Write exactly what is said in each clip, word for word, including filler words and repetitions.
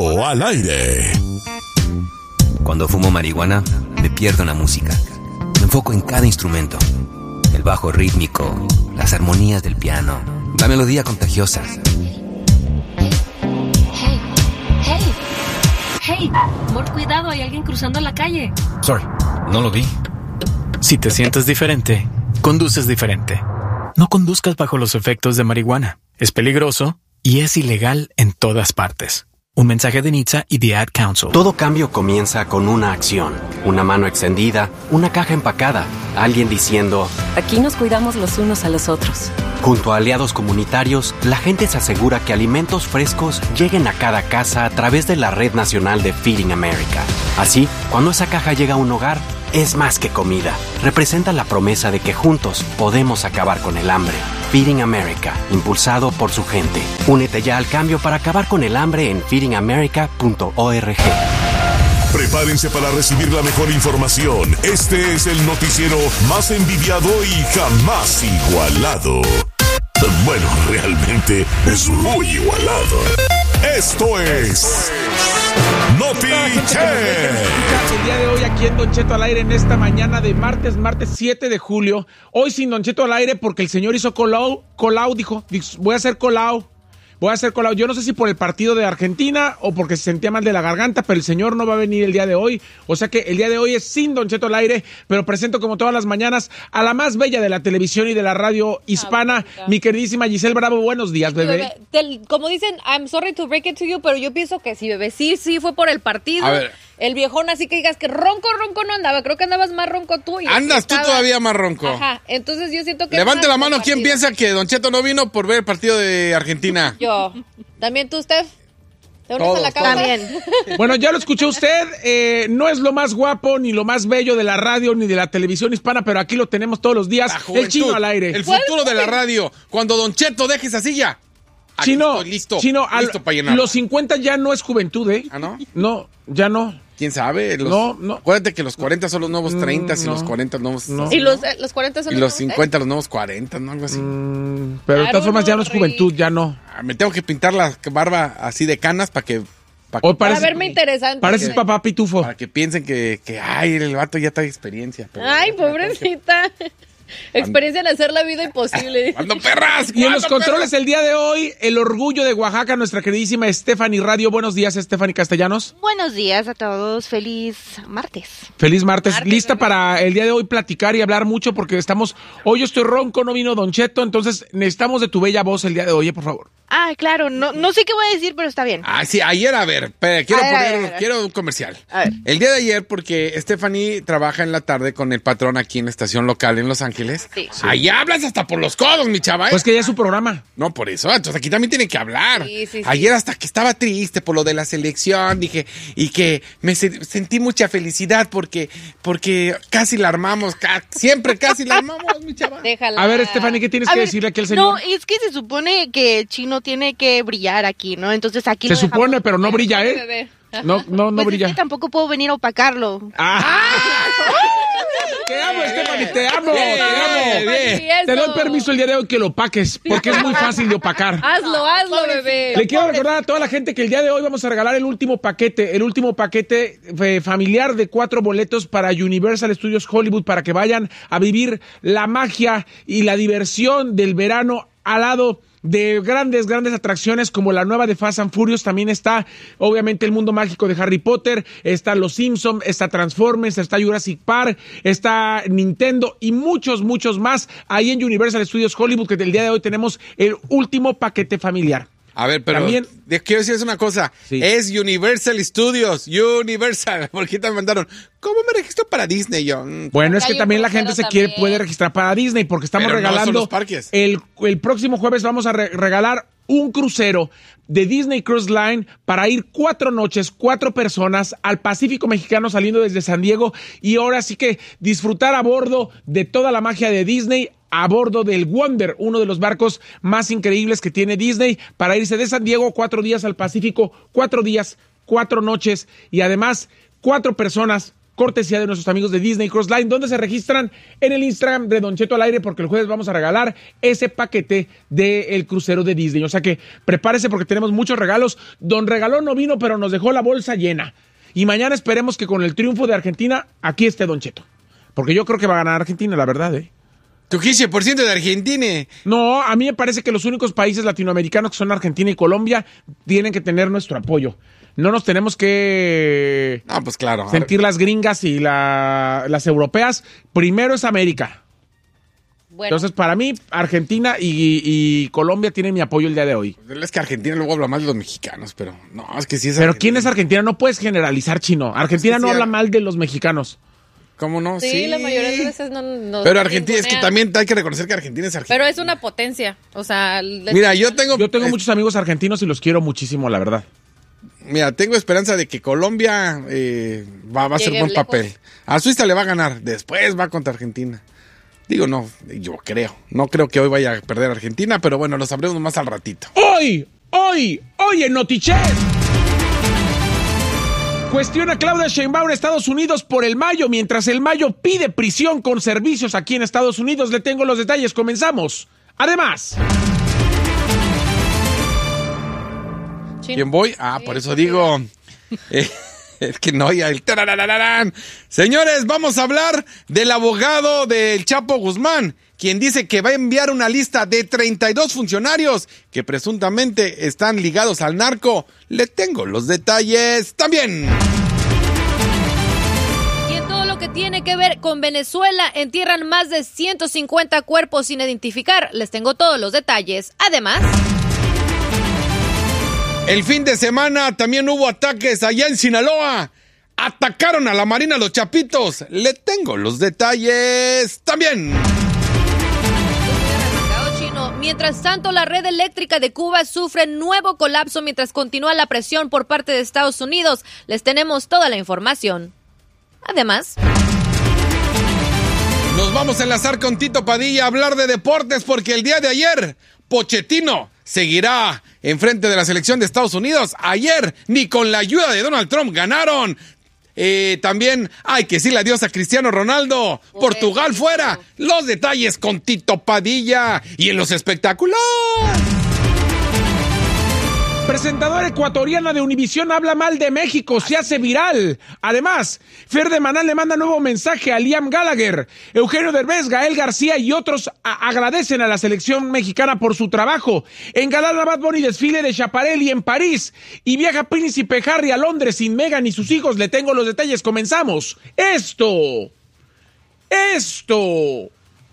Doncheto al aire. Cuando fumo marihuana, me pierdo en la música. Me enfoco en cada instrumento. El bajo rítmico, las armonías del piano, la melodía contagiosa. Hey, hey, hey, amor, cuidado, hay alguien cruzando la calle. Sorry, no lo vi. Si te sientes diferente, conduces diferente. No conduzcas bajo los efectos de marihuana. Es peligroso y es ilegal en todas partes. Un mensaje de N H T S A y The Ad Council. Todo cambio comienza con una acción. Una mano extendida, una caja empacada, alguien diciendo: aquí nos cuidamos los unos a los otros. Junto a aliados comunitarios, la gente se asegura que alimentos frescos lleguen a cada casa a través de la Red Nacional de Feeding America. Así, cuando esa caja llega a un hogar, es más que comida. Representa la promesa de que juntos podemos acabar con el hambre. Feeding America, impulsado por su gente. Únete ya al cambio para acabar con el hambre en feeding america punto org. Prepárense para recibir la mejor información. Este es el noticiero más envidiado y jamás igualado. Bueno, realmente es muy igualado. Esto es Notiche. El día de hoy aquí en Don Cheto al aire, en esta mañana de martes, martes siete de julio. Hoy sin Don Cheto al aire porque el señor hizo colau, colau, dijo, voy a hacer colau. Voy a hacer colau. Yo no sé si por el partido de Argentina o porque se sentía mal de la garganta, pero el señor no va a venir el día de hoy. O sea que el día de hoy es sin Don Cheto al aire, pero presento como todas las mañanas a la más bella de la televisión y de la radio hispana, ah, mi queridísima Giselle Bravo. Buenos días, bebé. bebé te, como dicen, I'm sorry to break it to you, pero yo pienso que sí, bebé. Sí, sí, fue por el partido. A ver. El viejón, así que digas que ronco, ronco no andaba. Creo que andabas más ronco tú. Y Andas tú todavía más ronco. Ajá, entonces yo siento que... Levante la mano, ¿quién piensa que Don Cheto no vino por ver el partido de Argentina? Yo. ¿También tú, Steph? ¿Te unes a la cama? También. Bueno, ya lo escuchó usted. Eh, no es lo más guapo, ni lo más bello de la radio, ni de la televisión hispana, pero aquí lo tenemos todos los días. El Chino al aire. El futuro de la radio. Cuando Don Cheto deje esa silla. Chino, listo, Chino, listo para llenar. Los cincuenta ya no es juventud, ¿eh? ¿Ah, no? No, ya no. ¿Quién sabe? Los, no, no. Acuérdate que los cuarenta son los nuevos treinta mm, y no. los cuarenta nuevos... No. Y los, eh, los cuarenta son y los, los nuevos, cincuenta ¿eh? los nuevos cuarenta, ¿no? Algo así. Mm, pero de claro, todas formas no, ya no es rey. juventud, ya no. Ah, me tengo que pintar la barba así de canas para que... Pa Hoy parece, para verme interesante. Pareces ¿sí? papá pitufo. Para que piensen que, que ay, el vato ya trae experiencia. Pero ay, pobrecita. Experiencia en hacer la vida imposible. ¡Cuando perras! Y en los perras? controles el día de hoy, el orgullo de Oaxaca, nuestra queridísima Stephanie Radio. Buenos días, Stephanie Castellanos. Buenos días a todos. Feliz martes. Feliz martes. martes Lista bebé. Para el día de hoy platicar y hablar mucho porque estamos... Hoy yo estoy ronco, no vino Don Cheto, entonces necesitamos de tu bella voz el día de hoy, por favor. Ah, claro. No, no sé qué voy a decir, pero está bien. Ah, sí, ayer, a ver, espera, quiero A ver, poner, a ver, a ver. quiero un comercial. A ver. El día de ayer, porque Stephanie trabaja en la tarde con el patrón aquí en la estación local en Los Ángeles. Sí. Ahí hablas hasta por los codos, mi chava, ¿eh? Pues que ya es su programa. No, por eso, entonces aquí también tienen que hablar. Sí, sí, sí. Ayer hasta que estaba triste por lo de la selección, dije, y que me se- sentí mucha felicidad porque, porque casi la armamos, ca- siempre casi la armamos, mi chava. Déjala. A ver, Stephanie, ¿qué tienes A que ver, decirle aquí al señor? No, es que se supone que Chino tiene que brillar aquí, ¿no? Entonces aquí Se lo dejamos. supone, pero no brilla, Pobre ¿eh? bebé. No, no, no Pues es brilla. que tampoco puedo venir a opacarlo. ¡Ah! Te amo, Stephanie, te amo, te amo. bien. Sí, eso. Te doy permiso el día de hoy que lo opaques, porque es muy fácil de opacar. Hazlo, hazlo, bebé. Le quiero recordar a toda la gente que el día de hoy vamos a regalar el último paquete, el último paquete eh, familiar de cuatro boletos para Universal Studios Hollywood para que vayan a vivir la magia y la diversión del verano al lado de grandes, grandes atracciones como la nueva de Fast and Furious. También está, obviamente, el mundo mágico de Harry Potter, está Los Simpsons, está Transformers, está Jurassic Park, está Nintendo y muchos, muchos más ahí en Universal Studios Hollywood, que el día de hoy tenemos el último paquete familiar. A ver, pero También- de- quiero decirles una cosa. Sí. Es Universal Studios, Universal. Porque te mandaron, ¿cómo me registro para Disney? Yo, mm, Bueno, es Hay que un también la crucero gente se quiere, también. puede registrar para Disney porque estamos Pero no son regalando los parques. el, el próximo jueves vamos a re- regalar un crucero de Disney Cruise Line para ir cuatro noches, cuatro personas al Pacífico Mexicano saliendo desde San Diego y ahora sí que disfrutar a bordo de toda la magia de Disney, a bordo del Wonder, uno de los barcos más increíbles que tiene Disney, para irse de San Diego cuatro días al Pacífico, cuatro días, cuatro noches y además cuatro personas cortesía de nuestros amigos de Disney Cruise Line, donde se registran en el Instagram de Don Cheto al Aire, porque el jueves vamos a regalar ese paquete del crucero de Disney. O sea que prepárese porque tenemos muchos regalos. Don Regalón no vino, pero nos dejó la bolsa llena. Y mañana esperemos que con el triunfo de Argentina, aquí esté Don Cheto. Porque yo creo que va a ganar Argentina, la verdad, ¿eh? Tu quince por ciento de Argentina. No, a mí me parece que los únicos países latinoamericanos que son Argentina y Colombia tienen que tener nuestro apoyo. No nos tenemos que no, pues claro. sentir las gringas y la, las europeas. Primero es América. Bueno. Entonces, para mí, Argentina y, y Colombia tienen mi apoyo el día de hoy. Es que Argentina luego habla mal de los mexicanos, pero no, es que sí es Pero Argentina. ¿quién es Argentina? No puedes generalizar, Chino. Argentina es que no sí, habla mal de los mexicanos. ¿Cómo no? Sí, sí, la mayoría de veces no... no pero Argentina, es que también hay que reconocer que Argentina es Argentina. Pero es una potencia, o sea... Mira, yo tengo... Yo tengo eh, muchos amigos argentinos y los quiero muchísimo, la verdad. Mira, tengo esperanza de que Colombia eh, va, va a hacer buen lejos. papel. A Suiza le va a ganar, después va contra Argentina. Digo, no, yo creo. No creo que hoy vaya a perder Argentina, pero bueno, lo sabremos más al ratito. ¡Hoy! ¡Hoy! ¡Hoy en Notichet! Cuestiona Claudia Sheinbaum en Estados Unidos por el Mayo, mientras el Mayo pide prisión con servicios aquí en Estados Unidos. Le tengo los detalles, comenzamos. Además... ¿Quién voy? Ah, por eso digo... Eh, es que no, ya el... tararararán. Señores, vamos a hablar del abogado del Chapo Guzmán, quien dice que va a enviar una lista de treinta y dos funcionarios que presuntamente están ligados al narco. Le tengo los detalles también. Y en todo lo que tiene que ver con Venezuela, entierran más de ciento cincuenta cuerpos sin identificar. Les tengo todos los detalles. Además... El fin de semana también hubo ataques allá en Sinaloa. Atacaron a la Marina Los Chapitos. Le tengo los detalles también. Mientras tanto, la red eléctrica de Cuba sufre nuevo colapso mientras continúa la presión por parte de Estados Unidos. Les tenemos toda la información. Además... Nos vamos a enlazar con Tito Padilla a hablar de deportes porque el día de ayer, Pochettino seguirá enfrente de la selección de Estados Unidos. Ayer, ni con la ayuda de Donald Trump ganaron. Eh, también hay que decirle adiós a Cristiano Ronaldo. Portugal fuera. Los detalles con Tito Padilla. Y en los espectáculos... Presentadora ecuatoriana de Univisión habla mal de México, se hace viral. Además, Fer de Maná le manda nuevo mensaje a Liam Gallagher. Eugenio Derbez, Gael García y otros a- agradecen a la selección mexicana por su trabajo. Engalana Bad Bunny desfile de Schiaparelli en París. Y viaja Príncipe Harry a Londres sin Meghan y sus hijos. Le tengo los detalles, comenzamos. Esto, esto,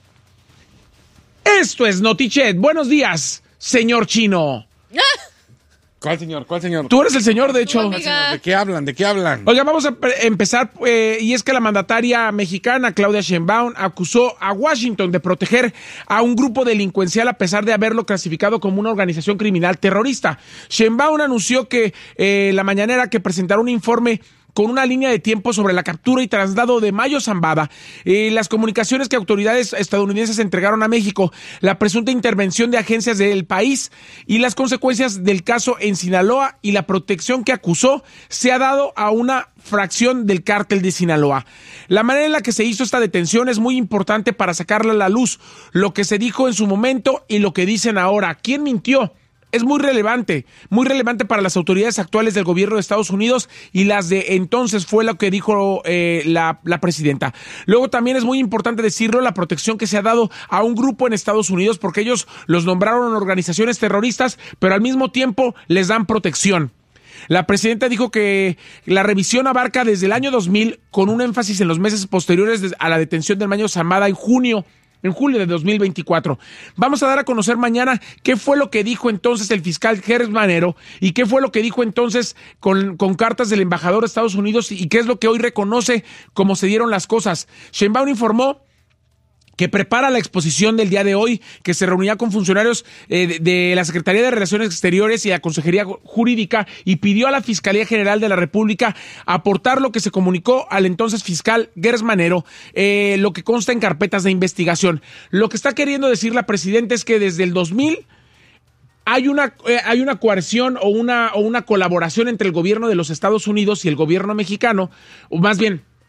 esto es Notichet. Buenos días, señor Chino. ¿Cuál señor? ¿Cuál señor? Tú eres el señor, de hecho. ¿De qué hablan? ¿De qué hablan? Oiga, vamos a pre- empezar, eh, y es que la mandataria mexicana, Claudia Sheinbaum, acusó a Washington de proteger a un grupo delincuencial a pesar de haberlo clasificado como una organización criminal terrorista. Sheinbaum anunció que eh, la mañanera que presentará un informe con una línea de tiempo sobre la captura y traslado de Mayo Zambada, eh, las comunicaciones que autoridades estadounidenses entregaron a México, la presunta intervención de agencias del país y las consecuencias del caso en Sinaloa y la protección que acusó se ha dado a una fracción del cártel de Sinaloa. La manera en la que se hizo esta detención es muy importante para sacarla a la luz, lo que se dijo en su momento y lo que dicen ahora. ¿Quién mintió? Es muy relevante, muy relevante para las autoridades actuales del gobierno de Estados Unidos y las de entonces, fue lo que dijo eh, la, la presidenta. Luego también es muy importante decirlo, la protección que se ha dado a un grupo en Estados Unidos porque ellos los nombraron organizaciones terroristas, pero al mismo tiempo les dan protección. La presidenta dijo que la revisión abarca desde el año dos mil, con un énfasis en los meses posteriores a la detención del Mayo Zambada en junio. En julio de dos mil veinticuatro. Vamos a dar a conocer mañana qué fue lo que dijo entonces el fiscal Gers Manero y qué fue lo que dijo entonces con, con cartas del embajador de Estados Unidos y qué es lo que hoy reconoce cómo se dieron las cosas. Sheinbaum informó que prepara la exposición del día de hoy, que se reunirá con funcionarios eh, de, de la Secretaría de Relaciones Exteriores y la Consejería Jurídica y pidió a la Fiscalía General de la República aportar lo que se comunicó al entonces fiscal Gers Manero, eh, lo que consta en carpetas de investigación. Lo que está queriendo decir la presidenta es que desde el dos mil hay una, eh, hay una coerción o una, o una colaboración entre el gobierno de los Estados Unidos y el gobierno mexicano, o más bien,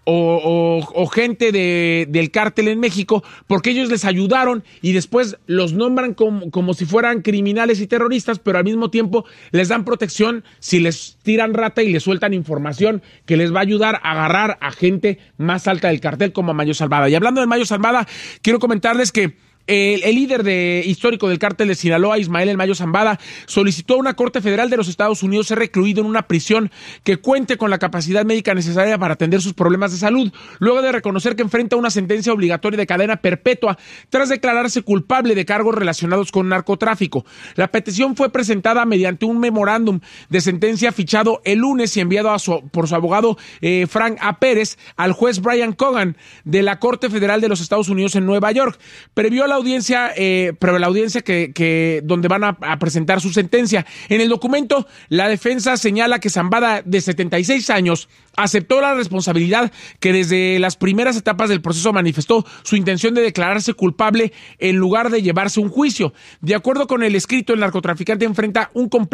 O, o, o gente de, del cártel en México, porque ellos les ayudaron y después los nombran como, como si fueran criminales y terroristas, pero al mismo tiempo les dan protección si les tiran rata y les sueltan información que les va a ayudar a agarrar a gente más alta del cartel como a Mayo Zambada. Y hablando de Mayo Zambada, quiero comentarles que El, el líder de, histórico del cártel de Sinaloa, Ismael El Mayo Zambada, solicitó a una corte federal de los Estados Unidos ser recluido en una prisión que cuente con la capacidad médica necesaria para atender sus problemas de salud, luego de reconocer que enfrenta una sentencia obligatoria de cadena perpetua tras declararse culpable de cargos relacionados con narcotráfico. La petición fue presentada mediante un memorándum de sentencia fichado el lunes y enviado a su, por su abogado eh, Frank A. Pérez al juez Brian Cogan de la Corte Federal de los Estados Unidos en Nueva York. Previó la audiencia, eh, pero la audiencia que, que donde van a, a presentar su sentencia. En el documento, la defensa señala que Zambada, de setenta y seis años, aceptó la responsabilidad que desde las primeras etapas del proceso manifestó su intención de declararse culpable en lugar de llevarse un juicio. De acuerdo con el escrito, el narcotraficante enfrenta un complejo